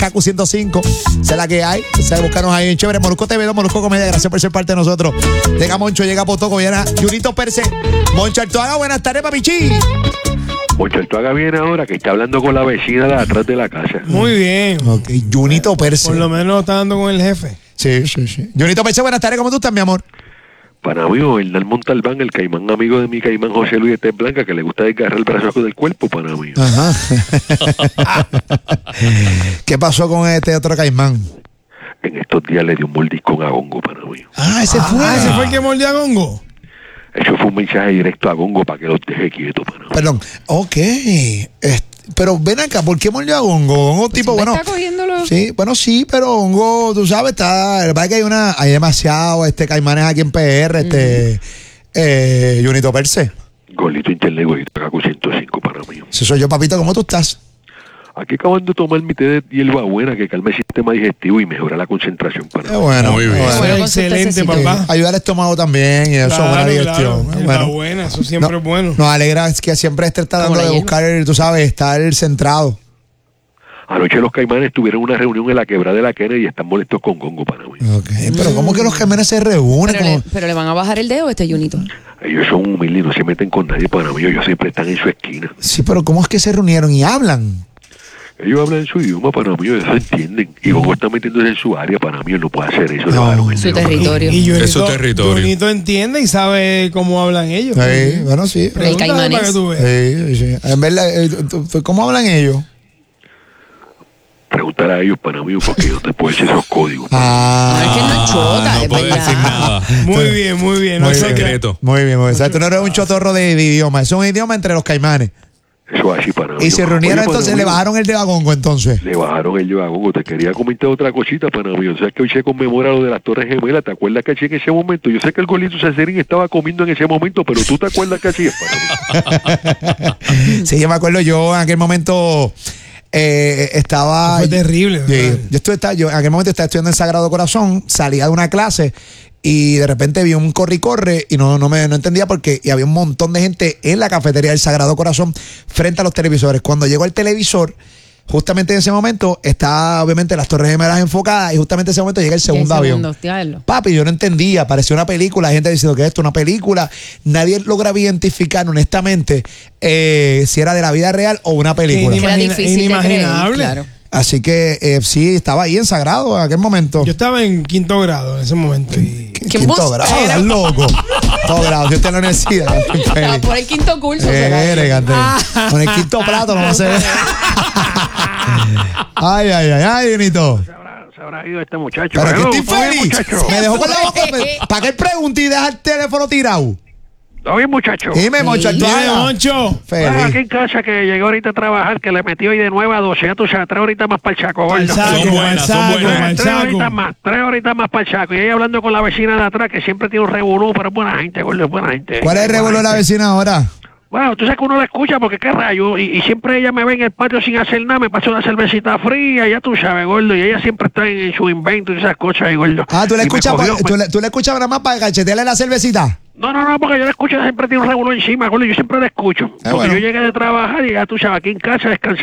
Kaku 105. Esa es la que hay. Esa, búscanos ahí en Chévere. Molusco TV, Molusco Comedia. Gracias por ser parte de nosotros. Llega Moncho, llega Potoco, viene Junito Perse. Moncho Artuaga, buenas tardes, papichi. Moncho Artuaga viene ahora que está hablando con la vecina de atrás de la casa. Muy bien. Ok, Junito Perse. Por lo menos está dando con el jefe. Sí. Junito Perse, buenas tardes, ¿cómo tú estás, mi amor? Para mí, Hernán Montalbán, el caimán amigo de mi caimán José Luis de Tez Blanca, que le gusta desgarrar el brazo del cuerpo, para mí. Ajá. ¿Qué pasó con este otro caimán? En estos días le dio un mordiscón a Gongo, para mí. Ese fue. ¿Ese fue el que mordió a Gongo? Eso fue un mensaje directo a Gongo para que los deje quietos, para mí. Perdón, ok. Pero ven acá, ¿por qué mordió a Gongo? Gongo tipo, bueno. Está cogiéndolo. Sí, bueno, sí, pero Gongo, tú sabes, está. La verdad es que hay demasiado caimanes aquí en PR, Junito Perse. Golito internet, golito Kaku 105 para mí. Si soy yo, papito, ¿cómo tú estás? Aquí acabando de tomar mi té de hierba buena que calma el sistema digestivo y mejora la concentración para mí. Bueno, muy bien. Bueno, Excelente, con su papá. Ayuda al estómago también y eso, Claro, buena digestión. claro. Bueno, Buena, eso siempre es bueno. nos alegra que siempre estés tratando Como la de hierba. buscar, tú sabes, estar centrado. Anoche los caimanes tuvieron una reunión en la quebrada de la Kennedy y están molestos con Gongo para mí. Ok, pero ¿cómo que los caimanes se reúnen? Pero le van a bajar el dedo a este Junito. Ellos son humildes y no se meten con nadie para mí. Ellos siempre están en su esquina. Sí, pero ¿cómo es que se reunieron y hablan? Ellos hablan en su idioma para mí, ellos se entienden. Y Gongo está metiéndose en su área para mí, él no puede hacer eso. Le bajaron el Su dedo. territorio. Y Es su territorio. Junito entiende y sabe cómo hablan ellos. Sí, bueno, sí. El caimanés. Para que tú veas. Sí. En verdad, ¿cómo hablan ellos? Preguntar a ellos para mí porque yo te puedo decir esos códigos. No, es que no es chota, no es puedo verdad. decir nada. Muy bien, muy bien. No Muy sé bien. qué. Secreto. Muy bien. O sea, tú no eres un chotorro de idioma, es un idioma entre los caimanes. Eso es así para mí. Y se reunieron, Oye, entonces pana le mío, bajaron el de Gongo, entonces. Le bajaron el dedo a Gongo. Te quería comentar otra cosita para mí. O sea, que hoy se conmemora lo de las Torres Gemelas. ¿Te acuerdas que hacía en ese momento? Yo sé que el Golito Cesarín estaba comiendo en ese momento, pero tú te acuerdas que hacía para mí. Sí, yo me acuerdo, yo en aquel momento estaba... Fue terrible, ¿verdad? Sí, yo en aquel momento estaba estudiando en Sagrado Corazón, salía de una clase y de repente vi un corre y corre y no entendía por qué. Y había un montón de gente en la cafetería del Sagrado Corazón frente a los televisores. Cuando llegó el televisor, justamente en ese momento está obviamente las Torres Gemelas enfocadas y justamente en ese momento llega el segundo avión. Diablo. Papi, yo no entendía, parecía una película, la gente diciendo que esto es una película, nadie lograba identificar honestamente si era de la vida real o una película. Era difícil de creer, inimaginable. claro. Así que sí, estaba ahí en Sagrado en aquel momento. Yo estaba en quinto grado en ese momento. Y Quinto grado, estás loco. Quinto grado, yo estoy en la universidad. Estaba por el quinto curso. será. Con el quinto plato no se ve. Ay, Junito. Se habrá ido este muchacho. Pero que Hello, estoy ¿todo bien, feliz. muchacho? Me dejó con la boca. ¿Para qué pregunta y deja el teléfono tirado? ¿Todo bien, muchacho? Dime, Moncho. Dime, Artuaga. Moncho. Aquí Feliz. en casa que llegué ahorita a trabajar, que le metí hoy de 9 a 12, ya tú sabes, 3 horitas más para el chaco, gordo. Son buenas, son buenas. 3 horitas más para el chaco. Y ella hablando con la vecina de atrás, que siempre tiene un revolú, pero es buena gente, gordo, es buena gente. ¿Cuál es el revuelo de la vecina ahora? Bueno, tú sabes que uno la escucha porque qué rayo, y siempre ella me ve en el patio sin hacer nada, me pasa una cervecita fría, ya tú sabes, gordo, y ella siempre está en su invento y esas cosas ahí, gordo. Tú le Y me escuchas cogió- tú le escuchas nada más para cachetearle la cervecita. No, porque yo la escucho, siempre tiene un revolú encima, gordo, yo siempre la escucho. Porque bueno. yo llegué de trabajar y ya tú sabes, aquí en casa descansé